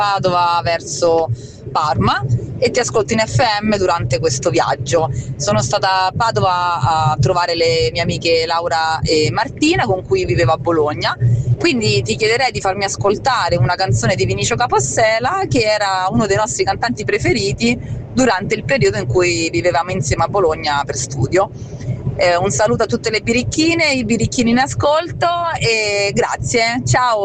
Padova verso Parma e ti ascolto in FM durante questo viaggio. Sono stata a Padova a trovare le mie amiche Laura e Martina con cui vivevo a Bologna, quindi ti chiederei di farmi ascoltare una canzone di Vinicio Capossela, che era uno dei nostri cantanti preferiti durante il periodo in cui vivevamo insieme a Bologna per studio. Un saluto a tutte le birichine, i birichini in ascolto e grazie, ciao!